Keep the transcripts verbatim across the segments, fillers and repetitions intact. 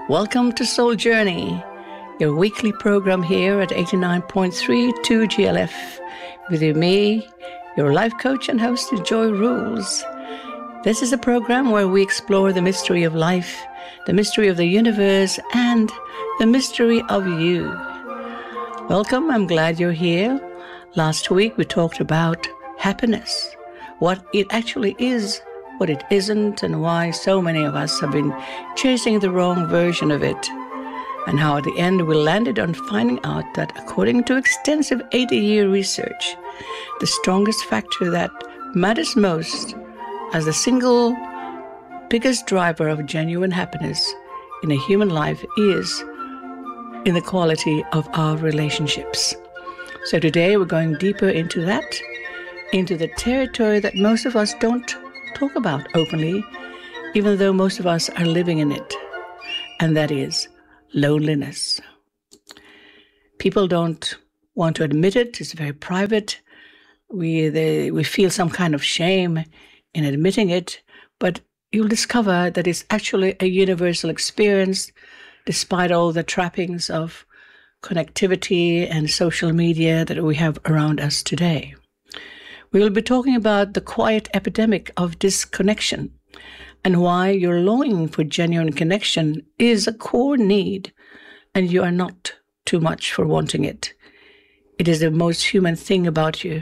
Welcome to Soul Journey, your weekly program here at eighty-nine point three two G L F, with me, your life coach and host, Joy Rules. This is a program where we explore the mystery of life, the mystery of the universe, and the mystery of you. Welcome, I'm glad you're here. Last week we talked about happiness, what it actually is, what it isn't, and why so many of us have been chasing the wrong version of it, and how at the end we landed on finding out that according to extensive eighty-year research, the strongest factor that matters most as the single biggest driver of genuine happiness in a human life is in the quality of our relationships. So today we're going deeper into that, into the territory that most of us don't talk about openly, even though most of us are living in it, and that is loneliness. People don't want to admit it. It's very private. We they, we feel some kind of shame in admitting it, but you'll discover that it's actually a universal experience, despite all the trappings of connectivity and social media that we have around us today. We will be talking about the quiet epidemic of disconnection and why your longing for genuine connection is a core need and you are not too much for wanting it. It is the most human thing about you.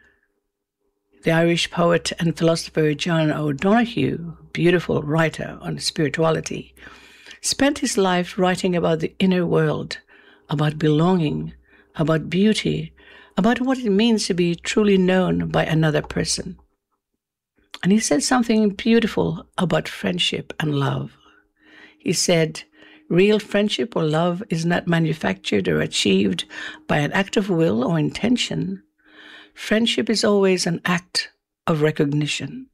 The Irish poet and philosopher John O'Donoghue, beautiful writer on spirituality, spent his life writing about the inner world, about belonging, about beauty, about what it means to be truly known by another person. And he said something beautiful about friendship and love. He said, real friendship or love is not manufactured or achieved by an act of will or intention. Friendship is always an act of recognition.